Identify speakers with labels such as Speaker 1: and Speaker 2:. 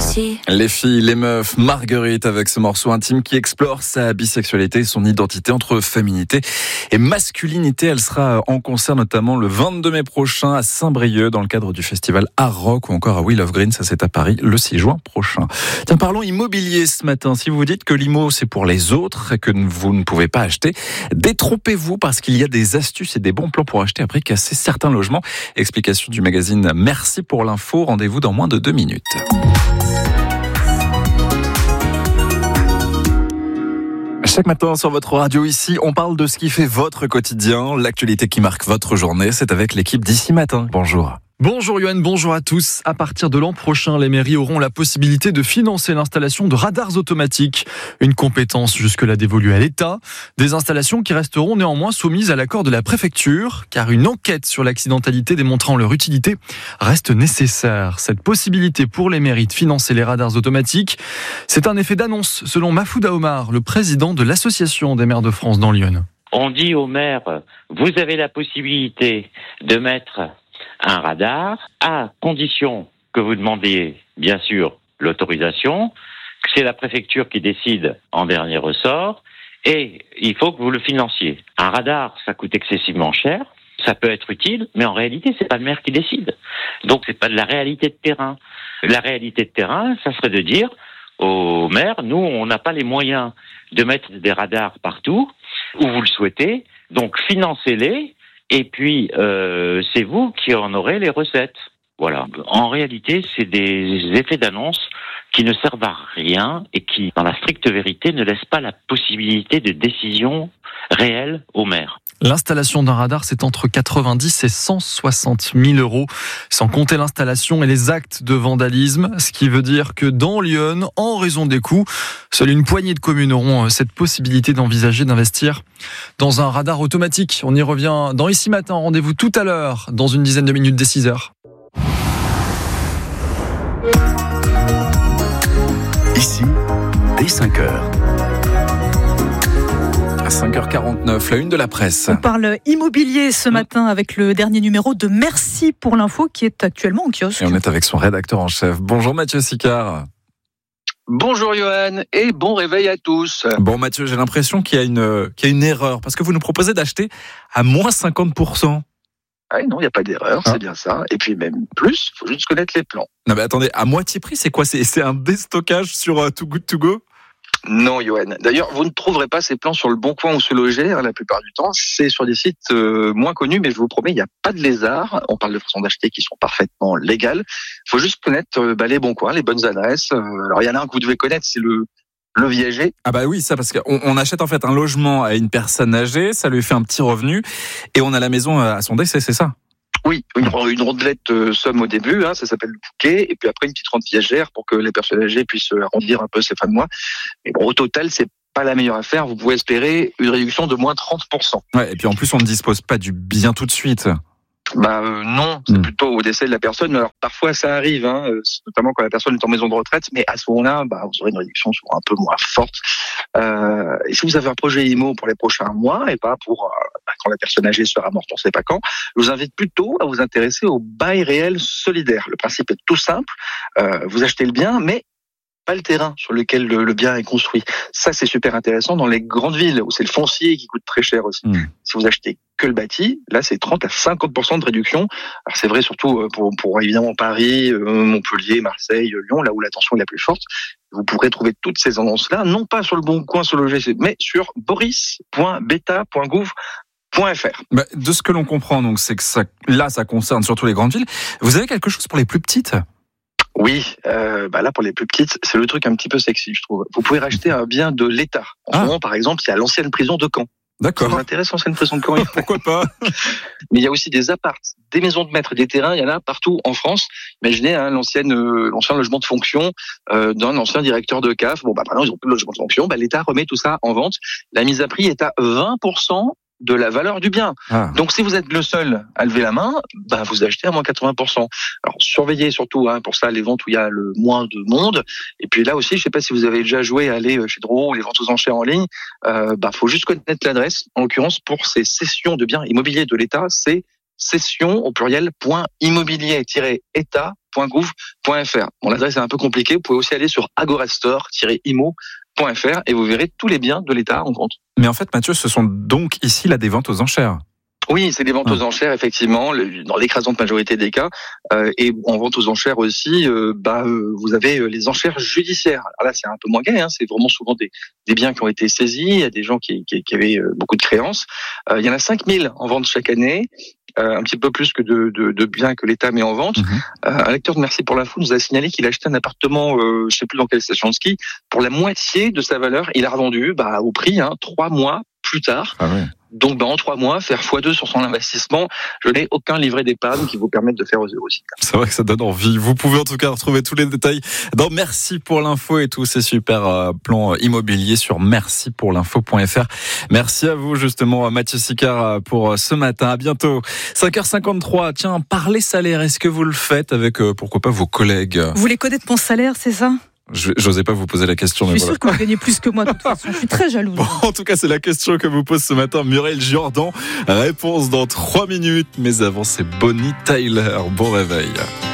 Speaker 1: aussi.
Speaker 2: Les filles, les meufs, Marguerite avec ce morceau intime qui explore sa bisexualité et son identité entre féminité et masculinité. Elle sera en concert notamment le 22 mai prochain à Saint-Brieuc dans le cadre du festival Art Rock ou encore à Wheel of Green, ça c'est à Paris le 6 juin prochain. Tiens, parlons immobilier ce matin. Si vous vous dites que l'IMO c'est pour les autres et que vous ne pouvez pas acheter, détrompez-vous parce qu'il y a des astuces et des bons plans pour acheter à prix cassé certains logements. Explication du magazine Merci pour l'info. Rendez-vous dans moins de 2 minutes. Chaque matin sur votre radio ici, on parle de ce qui fait votre quotidien, l'actualité qui marque votre journée. C'est avec l'équipe d'Ici Matin. Bonjour.
Speaker 3: Bonjour Yoann, bonjour à tous. À partir de l'an prochain, les mairies auront la possibilité de financer l'installation de radars automatiques. Une compétence jusque-là dévolue à l'État. Des installations qui resteront néanmoins soumises à l'accord de la préfecture, car une enquête sur l'accidentalité démontrant leur utilité reste nécessaire. Cette possibilité pour les mairies de financer les radars automatiques, c'est un effet d'annonce, selon Mahfouda Omar, le président de l'Association des maires de France dans l'Yonne.
Speaker 4: On dit aux maires, vous avez la possibilité de mettre un radar, à condition que vous demandiez, bien sûr, l'autorisation, que c'est la préfecture qui décide en dernier ressort, et il faut que vous le financiez. Un radar, ça coûte excessivement cher, ça peut être utile, mais en réalité, c'est pas le maire qui décide. Donc, c'est pas de la réalité de terrain. La réalité de terrain, ça serait de dire aux maires, nous, on n'a pas les moyens de mettre des radars partout, où vous le souhaitez, donc financez-les, et puis, c'est vous qui en aurez les recettes. Voilà. En réalité, c'est des effets d'annonce qui ne servent à rien et qui, dans la stricte vérité, ne laissent pas la possibilité de décision réelle aux maires.
Speaker 3: L'installation d'un radar, c'est entre 90 et 160 000 euros, sans compter l'installation et les actes de vandalisme. Ce qui veut dire que dans l'Yonne, en raison des coûts, seule une poignée de communes auront cette possibilité d'envisager d'investir dans un radar automatique. On y revient dans Ici Matin. Rendez-vous tout à l'heure, dans une dizaine de minutes dès 6h.
Speaker 5: Ici, dès 5h.
Speaker 2: 5h49, la une de la presse.
Speaker 6: On parle immobilier ce matin avec le dernier numéro de Merci pour l'info qui est actuellement en kiosque.
Speaker 2: Et on est avec son rédacteur en chef. Bonjour Mathieu Sicard.
Speaker 7: Bonjour Yoann et bon réveil à tous.
Speaker 2: Bon Mathieu, j'ai l'impression qu'il y a une erreur parce que vous nous proposez d'acheter à moins 50%.
Speaker 7: Ah non, il n'y a pas d'erreur, c'est bien ça. Et puis même plus, il faut juste connaître les plans.
Speaker 2: Non mais attendez, à moitié prix, c'est quoi ? C'est un déstockage sur Too Good To Go ?
Speaker 7: Non, Yoann. D'ailleurs, vous ne trouverez pas ces plans sur le Bon Coin ou Se Loger, la plupart du temps. C'est sur des sites moins connus, mais je vous promets, il n'y a pas de lézard. On parle de façons d'acheter qui sont parfaitement légales. Il faut juste connaître les bons coins, les bonnes adresses. Alors, il y en a un que vous devez connaître, c'est le Viager.
Speaker 2: Ah bah oui, ça parce qu'on achète en fait un logement à une personne âgée, ça lui fait un petit revenu, et on a la maison à son décès, c'est ça ?
Speaker 7: Oui, une rondelette somme au début, ça s'appelle le bouquet, et puis après une petite rente viagère pour que les personnes âgées puissent arrondir un peu ces fins de mois. Mais bon, au total, c'est pas la meilleure affaire. Vous pouvez espérer une réduction de moins 30%.
Speaker 2: Ouais, et puis en plus, on ne dispose pas du bien tout de suite.
Speaker 7: Non, c'est plutôt au décès de la personne. Alors parfois ça arrive, notamment quand la personne est en maison de retraite, mais à ce moment-là, vous aurez une réduction souvent un peu moins forte. Et si vous avez un projet IMO pour les prochains mois et pas pour quand la personne âgée sera morte, on ne sait pas quand, je vous invite plutôt à vous intéresser au bail réel solidaire. Le principe est tout simple. Vous achetez le bien, mais pas le terrain sur lequel le bien est construit. Ça, c'est super intéressant dans les grandes villes où c'est le foncier qui coûte très cher aussi. Si vous achetez que le bâti, là, c'est 30 à 50% de réduction. Alors, c'est vrai surtout pour évidemment Paris, Montpellier, Marseille, Lyon, là où la tension est la plus forte. Vous pourrez trouver toutes ces annonces-là, non pas sur le Bon Coin, Se Loger, mais sur boris.beta.gouv.fr.
Speaker 2: De ce que l'on comprend, donc, c'est que ça concerne surtout les grandes villes. Vous avez quelque chose pour les plus petites ?
Speaker 7: Oui, là pour les plus petites, c'est le truc un petit peu sexy, je trouve. Vous pouvez racheter un bien de l'État. En ce moment, par exemple, il y a l'ancienne prison de Caen.
Speaker 2: D'accord.
Speaker 7: Ça vous intéresse, l'ancienne prison de Caen?
Speaker 2: Pourquoi pas?
Speaker 7: Mais il y a aussi des apparts, des maisons de maître, des terrains, il y en a partout en France. Imaginez l'ancien logement de fonction d'un ancien directeur de CAF. Maintenant, ils ont plus de logement de fonction. L'État remet tout ça en vente. La mise à prix est à 20% de la valeur du bien. Donc, si vous êtes le seul à lever la main, vous achetez à moins 80%. Alors, surveillez surtout pour ça les ventes où il y a le moins de monde. Et puis là aussi, je sais pas si vous avez déjà joué à aller chez Drouot ou les ventes aux enchères en ligne. Faut juste connaître l'adresse. En l'occurrence, pour ces cessions de biens immobiliers de l'État, c'est cession au pluriel .immobilier-état agorastore.gouv.fr. Bon, l'adresse est un peu compliquée. Vous pouvez aussi aller sur agorastore-imo.fr et vous verrez tous les biens de l'État en vente.
Speaker 2: Mais en fait, Mathieu, ce sont donc ici là des ventes aux enchères.
Speaker 7: Oui, c'est des ventes aux enchères, effectivement, dans l'écrasante majorité des cas. Et en vente aux enchères aussi, vous avez les enchères judiciaires. Alors là, c'est un peu moins gai, c'est vraiment souvent des biens qui ont été saisis, il y a des gens qui avaient beaucoup de créances. Il y en a 5000 en vente chaque année, un petit peu plus que de biens que l'État met en vente. Un lecteur de Merci pour l'info nous a signalé qu'il a acheté un appartement, je sais plus dans quelle station de ski, pour la moitié de sa valeur. Il a revendu au prix 3 mois plus tard.
Speaker 2: Ah oui.
Speaker 7: Donc, en 3 mois, faire x2 sur son investissement, je n'ai aucun livret d'épargne qui vous permette de faire au zéro aussi.
Speaker 2: C'est vrai que ça donne envie. Vous pouvez en tout cas retrouver tous les détails dans Merci pour l'info et tous ces super plans immobiliers sur mercipourlinfo.fr. Merci à vous justement, Mathieu Sicard, pour ce matin. À bientôt. 5h53. Tiens, parler salaire, est-ce que vous le faites avec, pourquoi pas, vos collègues?
Speaker 6: Vous voulez connaître mon salaire, c'est ça?
Speaker 2: J'osais pas vous poser la question.
Speaker 6: Je suis sûre que vous gagnez plus que moi de toute façon. Je suis très jalouse.
Speaker 2: Bon, en tout cas, c'est la question que vous pose ce matin Muriel Jordan. Réponse dans 3 minutes. Mais avant, c'est Bonnie Tyler. Bon réveil.